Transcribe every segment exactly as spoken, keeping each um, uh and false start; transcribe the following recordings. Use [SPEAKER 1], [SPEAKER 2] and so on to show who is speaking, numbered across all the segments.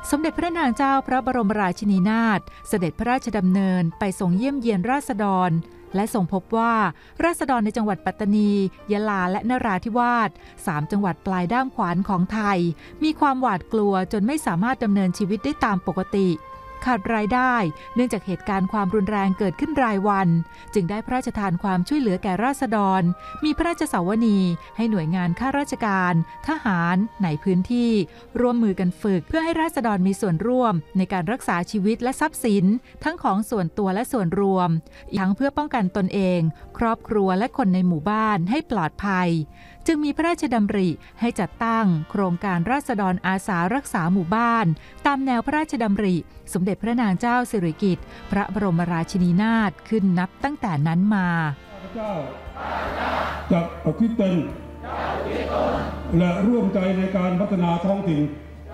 [SPEAKER 1] สมเด็จพระนางเจ้าพระบรมราชินีนาถเสด็จพระราชดำเนินไปทรงเยี่ยมเยียนราษฎรและทรงพบว่าราษฎรในจังหวัดปัตตานียะลาและนราธิวาสสามจังหวัดปลายด้ามขวานของไทยมีความหวาดกลัวจนไม่สามารถดำเนินชีวิตได้ตามปกติขาดรายได้เนื่องจากเหตุการณ์ความรุนแรงเกิดขึ้นรายวันจึงได้พระราชทานความช่วยเหลือแก่ราษฎรมีพระราชสาวนีให้หน่วยงานข้าราชการทหารในพื้นที่ร่วมมือกันฝึกเพื่อให้ราษฎรมีส่วนร่วมในการรักษาชีวิตและทรัพย์สินทั้งของส่วนตัวและส่วนรวมทั้งเพื่อป้องกันตนเองครอบครัวและคนในหมู่บ้านให้ปลอดภัยจึงมีพระราชดำริให้จัดตั้งโครงการราษฎรอาสารักษาหมู่บ้านตามแนวพระราชดำริสมเด็จพระนางเจ้าสิริกิติ์พระบรมราชินีนาถขึ้นนับตั้งแต่นั้นมา
[SPEAKER 2] จะอุทิศตนและร่วมใจในการพัฒนาท้องถิ่น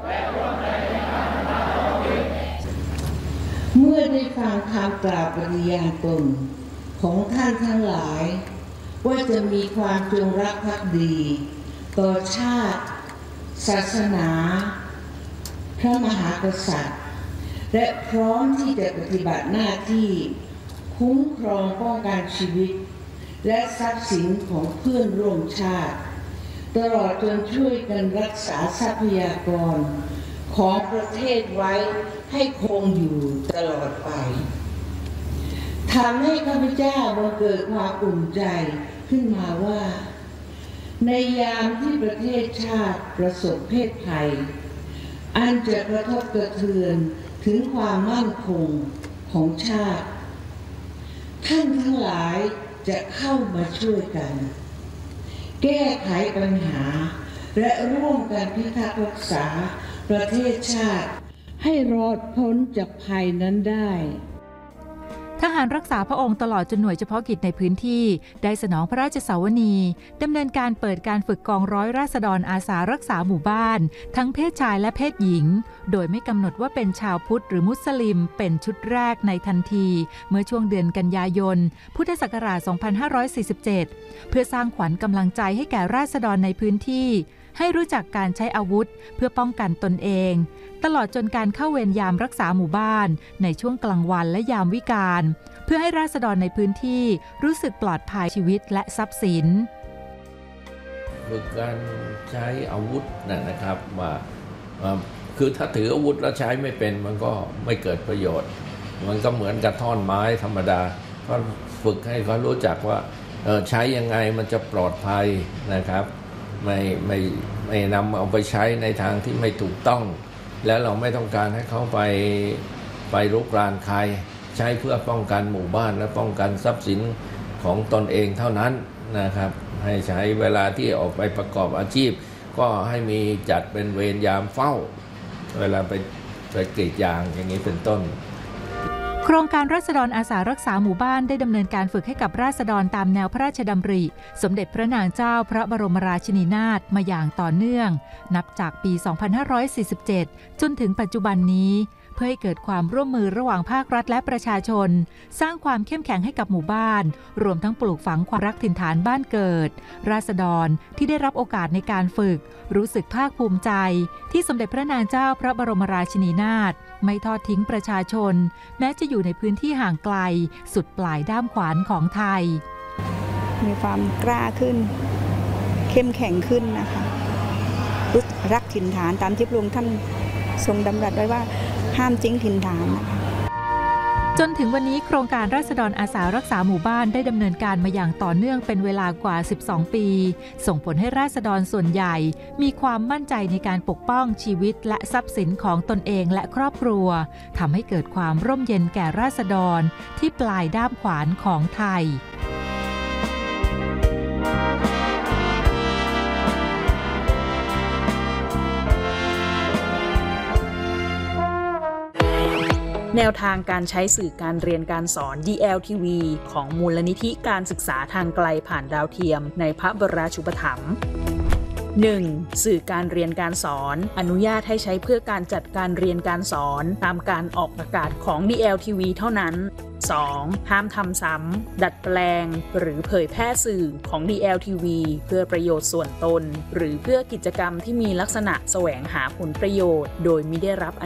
[SPEAKER 3] เมื่อได้ฟังคำกล่าวปฏิญาณตนของท่านทั้งหลายว่าจะมีความจงรักภักดีต่อชาติศาสนาพระมหากษัตริย์และพร้อมที่จะปฏิบัติหน้าที่คุ้มครองป้องกันชีวิตและทรัพย์สินของเพื่อนร่วมชาติตลอดจนช่วยกันรักษาทรัพยากรของประเทศไว้ให้คงอยู่ตลอดไปทำให้ข้าพเจ้าบังเกิดความอุ่นใจขึ้นมาว่าในยามที่ประเทศชาติประสบเพศภัยอันจะกระทบกระเทือนถึงความมั่นคงของชาติท่านทั้งหลายจะเข้ามาช่วยกันแก้ไขปัญหาและร่วมกันพิทักษ์รักษาประเทศชาติให้รอดพ้นจากภัยนั้นได้
[SPEAKER 1] ทหารรักษาพระองค์ตลอดจนหน่วยเฉพาะกิจในพื้นที่ได้สนองพระราชสาวนีดำเนินการเปิดการฝึกกองร้อยราษฎรอาสารักษาหมู่บ้านทั้งเพศชายและเพศหญิงโดยไม่กำหนดว่าเป็นชาวพุทธหรือมุสลิมเป็นชุดแรกในทันทีเมื่อช่วงเดือนกันยายนพุทธศักราช สองพันห้าร้อยสี่สิบเจ็ด เพื่อสร้างขวัญกำลังใจให้แก่ราษฎรในพื้นที่ให้รู้จักการใช้อาวุธเพื่อป้องกันตนเองตลอดจนการเข้าเวรยามรักษาหมู่บ้านในช่วงกลางวันและยามวิกาลเพื่อให้ราษฎรในพื้นที่รู้สึกปลอดภัยชีวิตและทรัพย์สิน
[SPEAKER 4] ฝึกการใช้อาวุธนะครับว่าคือถ้าถืออาวุธแล้วใช้ไม่เป็นมันก็ไม่เกิดประโยชน์มันก็เหมือนกับท่อนไม้ธรรมดาก็ฝึกให้เขารู้จักว่าใช้ยังไงมันจะปลอดภัยนะครับไม่ไม่ไม่นำเอาไปใช้ในทางที่ไม่ถูกต้องแล้วเราไม่ต้องการให้เขาไปไปรุกรานใครใช้เพื่อป้องกันหมู่บ้านและป้องกันทรัพย์สินของตนเองเท่านั้นนะครับให้ใช้เวลาที่ออกไปประกอบอาชีพก็ให้มีจัดเป็นเวรยามเฝ้าเวลาไปไปกรีดยางอย่างนี้เป็นต้น
[SPEAKER 1] โครงการราษฎรอาสารักษาหมู่บ้านได้ดำเนินการฝึกให้กับราษฎรตามแนวพระราชดำริสมเด็จพระนางเจ้าพระบรมราชินีนาถมาอย่างต่อเนื่องนับจากปี สองพันห้าร้อยสี่สิบเจ็ด จนถึงปัจจุบันนี้เพื่อให้เกิดความร่วมมือระหว่างภาครัฐและประชาชนสร้างความเข้มแข็งให้กับหมู่บ้านรวมทั้งปลูกฝังความรักถิ่นฐานบ้านเกิดราษฎรที่ได้รับโอกาสในการฝึกรู้สึกภาคภูมิใจที่สมเด็จพระนางเจ้าพระบรมราชินีนาถไม่ทอดทิ้งประชาชนแม้จะอยู่ในพื้นที่ห่างไกลสุดปลายด้ามขวานของไทย
[SPEAKER 5] มีความกล้าขึ้นเข้มแข็งขึ้นนะคะรักถิ่นฐานตามที่พระองค์ท่านทรงดำรัสไว้ว่าห้ามทิ้งถิ่นฐานนะคะ
[SPEAKER 1] จนถึงวันนี้โครงการราษฎรอาสารักษาหมู่บ้านได้ดำเนินการมาอย่างต่อเนื่องเป็นเวลากว่าสิบสองปีส่งผลให้ราษฎรส่วนใหญ่มีความมั่นใจในการปกป้องชีวิตและทรัพย์สินของตนเองและครอบครัวทำให้เกิดความร่มเย็นแก่ราษฎรที่ปลายด้ามขวานของไทย
[SPEAKER 6] แนวทางการใช้สื่อการเรียนการสอน ดี แอล ที วี ของมูลนิธิการศึกษาทางไกลผ่านดาวเทียมในพระบรมราชูปถัมภ์ หนึ่ง. สื่อการเรียนการสอนอนุญาตให้ใช้เพื่อการจัดการเรียนการสอนตามการออกอากาศของ ดี แอล ที วี เท่านั้น สอง. ห้ามทำซ้ำดัดแปลงหรือเผยแพร่สื่อของ ดี แอล ที วี เพื่อประโยชน์ส่วนตนหรือเพื่อกิจกรรมที่มีลักษณะแสวงหาผลประโยชน์โดยมิได้รับ